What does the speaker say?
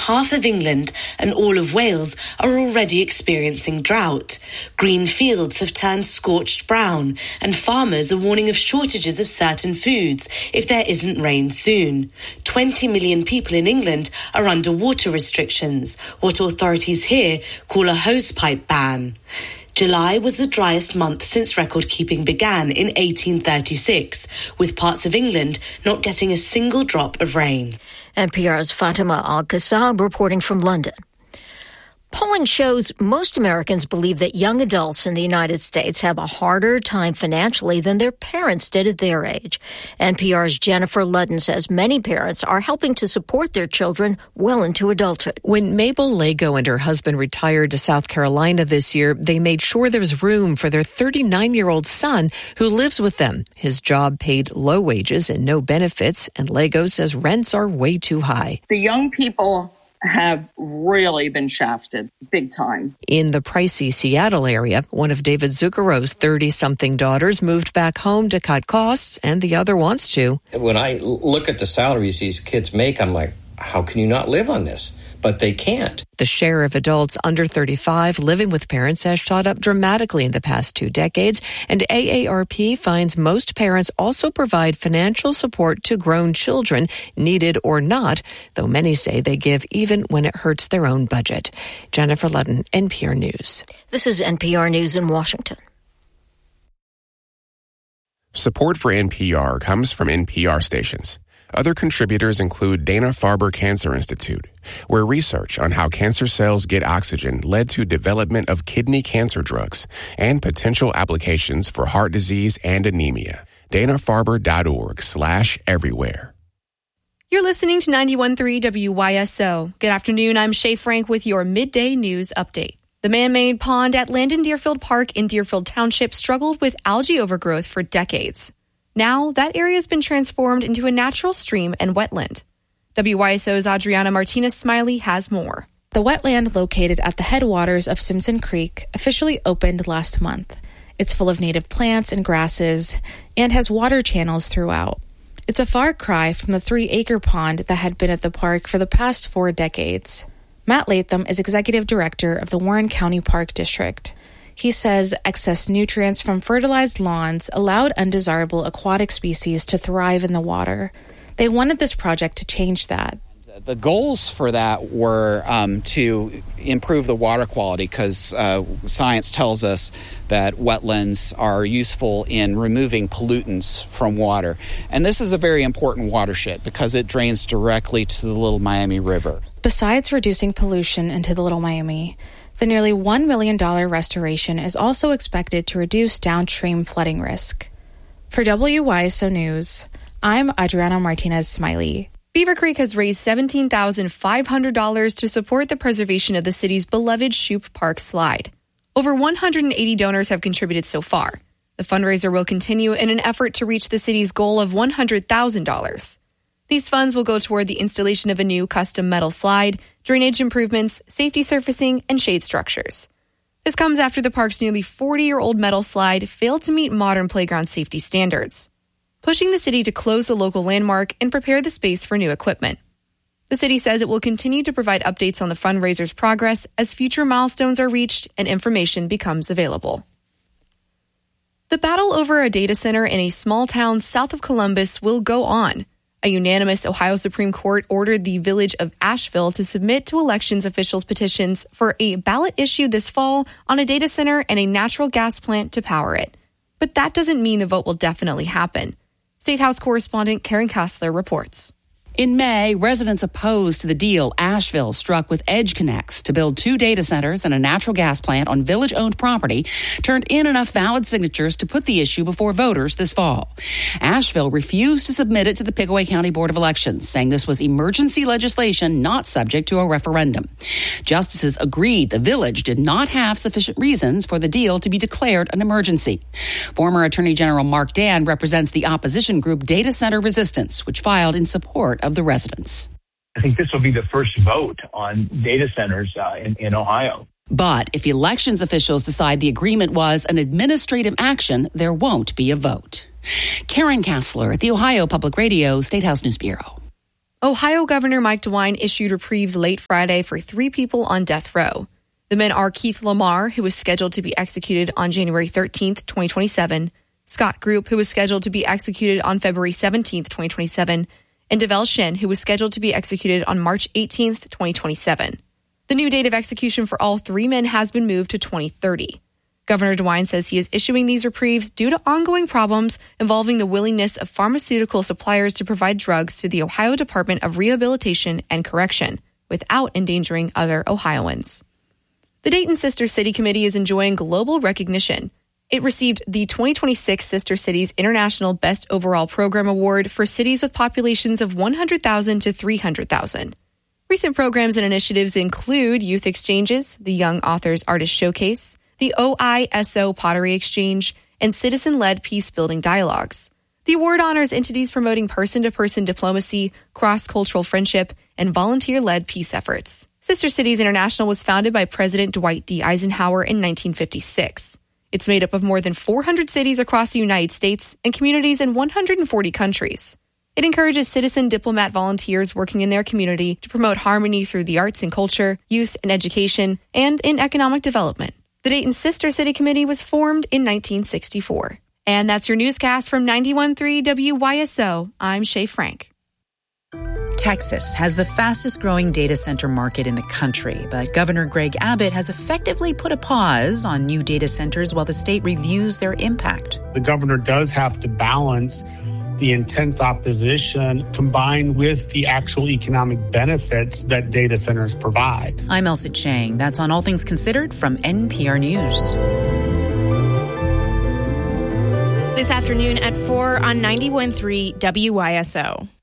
half of England and all of Wales are already experiencing drought. Green fields have turned scorched brown, and farmers are warning of shortages of certain foods if there isn't rain soon. 20 million people in England are under water restrictions, what authorities here call a hosepipe ban. July was the driest month since record-keeping began in 1836, with parts of England not getting a single drop of rain. NPR's Fatima Al-Qassab reporting from London. Polling shows most Americans believe that young adults in the United States have a harder time financially than their parents did at their age. NPR's Jennifer Ludden says many parents are helping to support their children well into adulthood. When Mabel Lago and her husband retired to South Carolina this year, they made sure there was room for their 39-year-old son who lives with them. His job paid low wages and no benefits, and Lago says rents are way too high. The young people have really been shafted big time. In the pricey Seattle area, one of David Zuccaro's 30-something daughters moved back home to cut costs, and the other wants to. When I look at the salaries these kids make, I'm like, how can you not live on this? But they can't. The share of adults under 35 living with parents has shot up dramatically in the past 2 decades, and AARP finds most parents also provide financial support to grown children, needed or not, though many say they give even when it hurts their own budget. Jennifer Ludden, NPR News. This is NPR News in Washington. Support for NPR comes from NPR stations. Other contributors include Dana-Farber Cancer Institute, where research on how cancer cells get oxygen led to development of kidney cancer drugs and potential applications for heart disease and anemia. Dana-Farber.org/everywhere. You're listening to 91.3 WYSO. Good afternoon, I'm Shay Frank with your midday news update. The man-made pond at Landon Deerfield Park in Deerfield Township struggled with algae overgrowth for decades. Now, that area has been transformed into a natural stream and wetland. WYSO's Adriana Martinez-Smiley has more. The wetland located at the headwaters of Simpson Creek officially opened last month. It's full of native plants and grasses and has water channels throughout. It's a far cry from the 3-acre pond that had been at the park for the past 4 decades. Matt Latham is executive director of the Warren County Park District. He says excess nutrients from fertilized lawns allowed undesirable aquatic species to thrive in the water. They wanted this project to change that. The goals for that were to improve the water quality because science tells us that wetlands are useful in removing pollutants from water. And this is a very important watershed because it drains directly to the Little Miami River. Besides reducing pollution into the Little Miami, the nearly $1 million restoration is also expected to reduce downstream flooding risk. For WYSO News, I'm Adriana Martinez-Smiley. Beaver Creek has raised $17,500 to support the preservation of the city's beloved Shoup Park slide. Over 180 donors have contributed so far. The fundraiser will continue in an effort to reach the city's goal of $100,000. These funds will go toward the installation of a new custom metal slide, drainage improvements, safety surfacing, and shade structures. This comes after the park's nearly 40-year-old metal slide failed to meet modern playground safety standards, pushing the city to close the local landmark and prepare the space for new equipment. The city says it will continue to provide updates on the fundraiser's progress as future milestones are reached and information becomes available. The battle over a data center in a small town south of Columbus will go on. A unanimous Ohio Supreme Court ordered the village of Asheville to submit to elections officials petitions for a ballot issue this fall on a data center and a natural gas plant to power it. But that doesn't mean the vote will definitely happen. State House correspondent Karen Kassler reports. In May, residents opposed to the deal Asheville struck with EdgeConneX to build 2 data centers and a natural gas plant on village-owned property turned in enough valid signatures to put the issue before voters this fall. Asheville refused to submit it to the Pickaway County Board of Elections, saying this was emergency legislation not subject to a referendum. Justices agreed the village did not have sufficient reasons for the deal to be declared an emergency. Former Attorney General Mark Dan represents the opposition group Data Center Resistance, which filed in support of the residents. I think this will be the first vote on data centers in Ohio. But if elections officials decide the agreement was an administrative action, there won't be a vote. Karen Kassler at the Ohio Public Radio State House News Bureau. Ohio Governor Mike DeWine issued reprieves late Friday for 3 people on death row. The men are Keith Lamar, who was scheduled to be executed on January 13th, 2027, Scott Group, who was scheduled to be executed on February 17th, 2027, and Devel Shin, who was scheduled to be executed on March 18th, 2027. The new date of execution for all 3 men has been moved to 2030. Governor DeWine says he is issuing these reprieves due to ongoing problems involving the willingness of pharmaceutical suppliers to provide drugs to the Ohio Department of Rehabilitation and Correction without endangering other Ohioans. The Dayton Sister City Committee is enjoying global recognition. It received the 2026 Sister Cities International Best Overall Program Award for cities with populations of 100,000 to 300,000. Recent programs and initiatives include Youth Exchanges, the Young Authors Artist Showcase, the OISO Pottery Exchange, and citizen-led peace-building dialogues. The award honors entities promoting person-to-person diplomacy, cross-cultural friendship, and volunteer-led peace efforts. Sister Cities International was founded by President Dwight D. Eisenhower in 1956. It's made up of more than 400 cities across the United States and communities in 140 countries. It encourages citizen diplomat volunteers working in their community to promote harmony through the arts and culture, youth and education, and in economic development. The Dayton Sister City Committee was formed in 1964. And that's your newscast from 91.3 WYSO. I'm Shay Frank. Texas has the fastest growing data center market in the country, but Governor Greg Abbott has effectively put a pause on new data centers while the state reviews their impact. The governor does have to balance the intense opposition combined with the actual economic benefits that data centers provide. I'm Elsa Chang. That's on All Things Considered from NPR News. This afternoon at 4 on 91.3 WYSO.